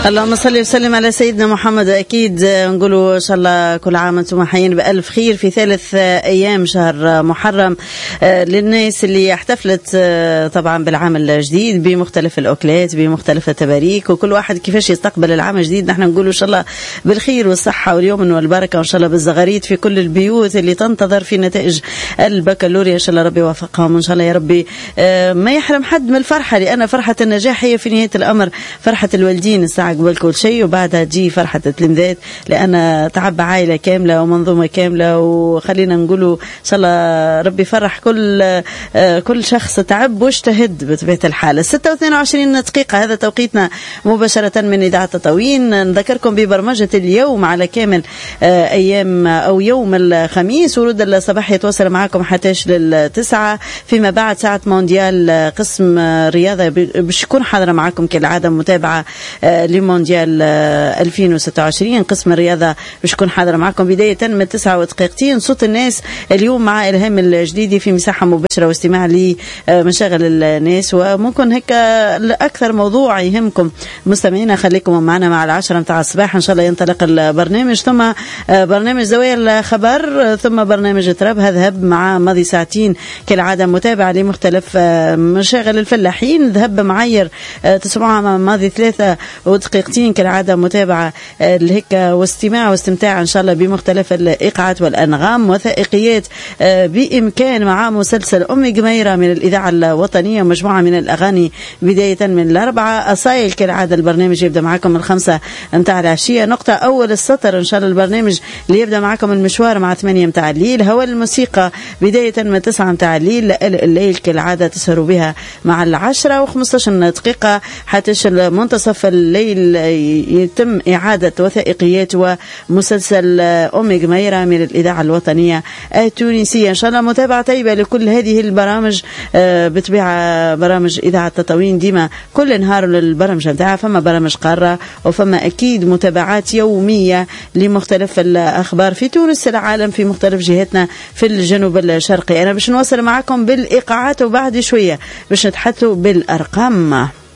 اللهم صل وسلم على سيدنا محمد. أكيد نقولوا إن شاء الله كل عام وانتم حيين بألف خير في ثالث أيام شهر محرم. للناس اللي احتفلت طبعا بالعام الجديد بمختلف الأكلات بمختلف التباريك، وكل واحد كيفاش يستقبل العام الجديد. نحن نقولوا إن شاء الله بالخير والصحة واليمن والبركة، وإن شاء الله بالزغاريد في كل البيوت اللي تنتظر في نتائج البكالوريا. إن شاء الله ربي يوفقهم، وإن شاء الله يا ربي ما يحرم حد من الفرحة، لأن فرحة النجاح هي في نهاية الأمر فرحة الوالدين الساعة قبل كل شيء، وبعدها تجي فرحة التلميذات، لأن تعب عائلة كاملة ومنظومة كاملة. وخلينا نقولوا إن شاء الله ربي يفرح كل شخص تعب واجتهد بطبيعة الحال. 26 دقيقة هذا توقيتنا مباشرة من إذاعة تطاوين. نذكركم ببرمجة اليوم على كامل أيام أو يوم الخميس، ورود الصباح يتواصل معكم حتى 9، فيما بعد ساعة مونديال قسم رياضة باش يكون حاضرة معكم كالعادة متابعة لمونديال 2026 قسم الرياضة باش يكون حاضرة معكم بداية من 9 ودقيقتين. صوت الناس اليوم مع إلهام الجديدي في مساحة مباشرة واستماع لمشاغل الناس، وممكن هيك أكثر موضوع يهمكم مستمعينا خليكم معنا مع 10 متاع الصباح. إن شاء الله ينطلق البرنامج، ثم برنامج زوايا الخبر، ثم برنامج تراب هذهب مع ماضي ساعتين كالعادة متابعة لمختلف مشاغل الفلاحين. ذهب معاير تسمعها ماضي 3 ودقيقتين كالعادة متابعة لهيك واستماع واستمتاع إن شاء الله بمختلف الإيقاعات والأنغام. وثائقيات بإمكان مع مسلسل أمي جميرة من الإذاعة الوطنية، مجموعة من الأغاني بداية من 4 أصايل كالعادة. البرنامج يبدأ معكم من 5 متاع العشية، نقطة أول السطر إن شاء الله البرنامج اللي يبدأ معكم المشوار مع 8 متاع الليل. هوا الموسيقى بداية من 9 متاع الليل كالعادة تسهروا بها مع 10 و15 دقيقة حتى منتصف الليل يتم إعادة وثائقيات ومسلسل أمي جميرة من الإذاعة الوطنية التونسية. إن شاء الله متابعة طيبة لكل هذه البرامج بتبيع برامج إذاعة تطاوين ديما كل نهار للبرامج متاعها. فما برامج قارة وفما أكيد متابعات يومية لمختلف الأخبار في تونس العالم في مختلف جهاتنا في الجنوب الشرقي. أنا باش نواصل معكم بالإيقاعات وبعد شوية باش نتحدثوا بالأرقام.